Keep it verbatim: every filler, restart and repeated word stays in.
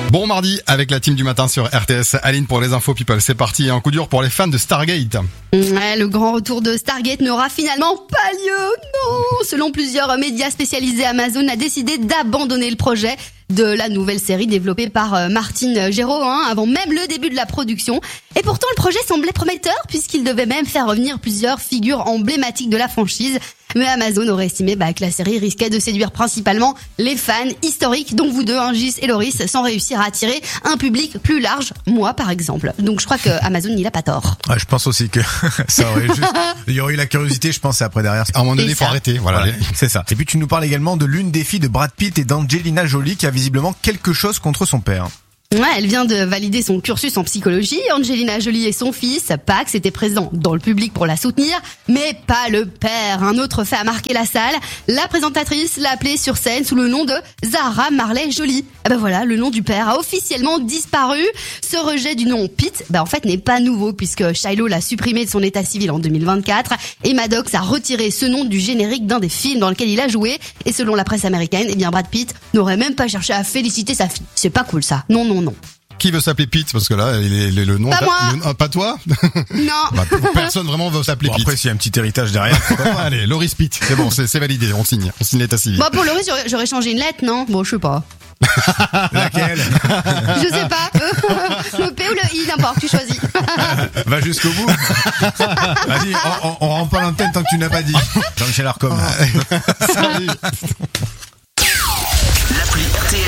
Bon mardi avec la team du matin sur R T S. Aline pour les infos people. C'est parti. Un coup dur pour les fans de Stargate. Ouais, le grand retour de Stargate n'aura finalement pas lieu. Non. Selon plusieurs médias spécialisés, Amazon a décidé d'abandonner le projet de la nouvelle série développée par Martin Gero, hein, avant même le début de la production. Et pourtant, le projet semblait prometteur puisqu'il devait même faire revenir plusieurs figures emblématiques de la franchise. Mais Amazon aurait estimé bah, que la série risquait de séduire principalement les fans historiques, dont vous deux, hein, Gis et Loris, sans réussir à attirer un public plus large, moi par exemple. Donc je crois que Amazon il a pas tort. Ouais, je pense aussi que ça aurait juste, il y aurait eu la curiosité, je pense, et après derrière. À un moment donné, il faut arrêter. Voilà, voilà, c'est ça. Et puis tu nous parles également de l'une des filles de Brad Pitt et d'Angelina Jolie qui a visiblement quelque chose contre son père. Ouais, elle vient de valider son cursus en psychologie. Angelina Jolie et son fils, Pax, étaient présents dans le public pour la soutenir, mais pas le père. Un autre fait a marqué la salle. La présentatrice l'a appelée sur scène sous le nom de Zahra Marley Jolie. Ah ben voilà, le nom du père a officiellement disparu. Ce rejet du nom Pitt, ben en fait, n'est pas nouveau puisque Shiloh l'a supprimé de son état civil en deux mille vingt-quatre et Maddox a retiré ce nom du générique d'un des films dans lequel il a joué. Et selon la presse américaine, eh bien Brad Pitt n'aurait même pas cherché à féliciter sa fille. C'est pas cool ça. Non, non. Non. Qui veut s'appeler Pete? Parce que là, il est, il est le nom. Pas moi. Le, pas toi? Non. Bah, personne vraiment veut s'appeler Bon, Pete. après, s'il y a un petit héritage derrière. Allez, Loris Pete. C'est bon, c'est, c'est validé. On signe. On signe l'état civil. Bon, pour Loris, j'aurais, j'aurais changé une lettre, non? Bon, je sais pas. Laquelle? Je sais pas. Le P ou le I, n'importe, tu choisis. Va jusqu'au bout. Vas-y, on, on, on rend pas l'antenne tant que tu n'as pas dit. Jean-Michel Arcom. Salut.